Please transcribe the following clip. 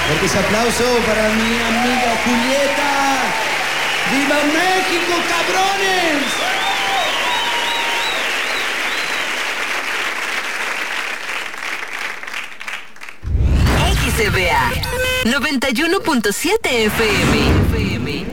Fuerte ese aplauso para mi amiga Julieta. ¡Viva México, cabrones! XBA 91.7 FM.